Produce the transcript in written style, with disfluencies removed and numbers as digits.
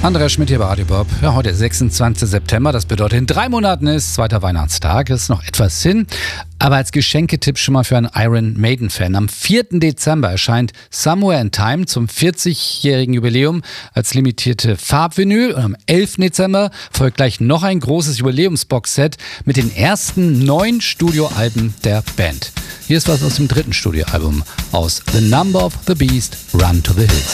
Andreas Schmidt hier bei Radio Bob. Ja, heute ist 26. September, das bedeutet, in 3 Monaten ist zweiter Weihnachtstag. Ist noch etwas hin, aber als Geschenketipp schon mal für einen Iron Maiden-Fan. Am 4. Dezember erscheint Somewhere in Time zum 40-jährigen Jubiläum als limitierte Farbvinyl. Und am 11. Dezember folgt gleich noch ein großes Jubiläumsboxset mit den ersten 9 Studioalben der Band. Hier ist was aus dem 3. Studioalbum aus The Number of the Beast, Run to the Hills.